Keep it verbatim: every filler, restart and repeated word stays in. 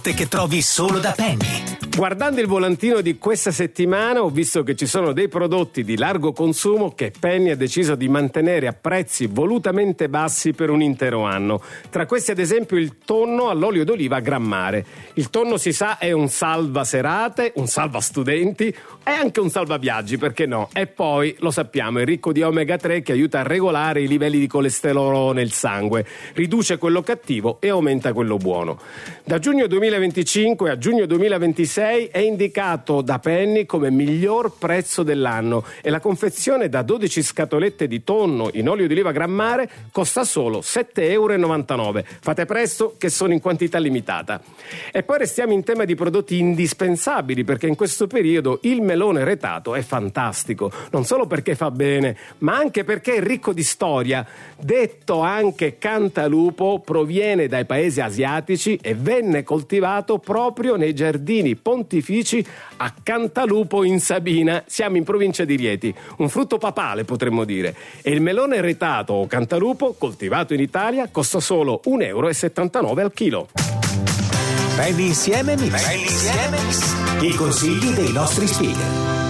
che trovi solo da Penny. Guardando il volantino di questa settimana ho visto che ci sono dei prodotti di largo consumo che Penny ha deciso di mantenere a prezzi volutamente bassi per un intero anno. Tra questi ad esempio il tonno all'olio d'oliva grammare. Il tonno, si sa, è un salva serate, un salva studenti e anche un salva viaggi, perché no? E poi, lo sappiamo, è ricco di omega tre che aiuta a regolare i livelli di colesterolo nel sangue, riduce quello cattivo e aumenta quello buono. Da giugno duemilaventicinque a giugno duemilaventisei è indicato da Penny come miglior prezzo dell'anno e la confezione da dodici scatolette di tonno in olio di oliva grammare costa solo sette virgola novantanove euro. Fate presto che sono in quantità limitata. E poi restiamo in tema di prodotti indispensabili, perché in questo periodo il melone retato è fantastico, non solo perché fa bene, ma anche perché è ricco di storia. Detto anche cantalupo, proviene dai paesi asiatici e venne coltivato proprio nei giardini pontifici a Cantalupo in Sabina. Siamo in provincia di Rieti, un frutto papale potremmo dire. E il melone retato o cantalupo coltivato in Italia costa solo un euro e settantanove al chilo. Penny insieme Mix. Penny insieme Mix. I consigli dei nostri speaker.